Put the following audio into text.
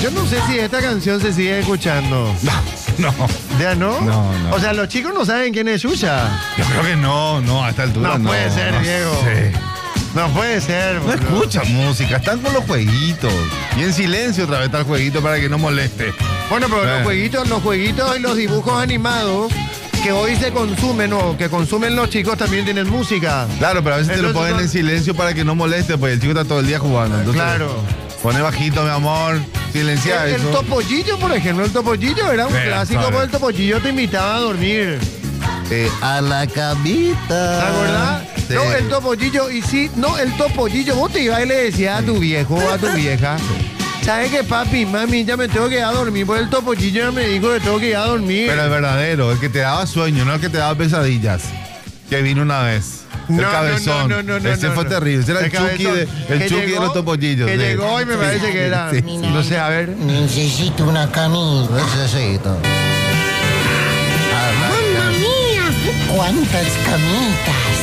Yo no sé si esta canción se sigue escuchando. No. ¿Ya no? No. O sea, los chicos no saben quién es Xuxa. Yo creo que no, a esta altura No puede ser, Diego. sé. No puede ser, No boludo. escuchan música, están con los jueguitos. Y en silencio otra vez está el jueguito para que no moleste. Bueno, pero los jueguitos y los dibujos animados que hoy se consumen o que consumen los chicos también tienen música. Claro, pero a veces te lo Entonces ponen son- en silencio para que no moleste, pues el chico está todo el día jugando. Entonces, Claro. pone bajito, mi amor, silencia El eso. topollillo, por ejemplo, el topollillo era un Sí, clásico sabe. porque el topollillo te invitaba a dormir. A la camita. ¿Te acordás? Sí. No, el topollillo, y sí, no, el topollillo, vos te ibas y le decías a tu viejo o a tu vieja, ¿sabes qué, papi, mami, ya me tengo que ir a dormir? Porque el topollillo ya me dijo que tengo que ir a dormir. Pero el verdadero, el que te daba sueño, no el que te daba pesadillas. Que vino una vez. El No, cabezón. no, Ese fue terrible. Ese era el Chucky cabezón. de Que Chucky de llegó- los topollillos. Que sí. llegó y me parece que era, Sí. no sé, a ver. Necesito una camita. Necesito. ¡Mamma mía! ¿Cuántas camitas?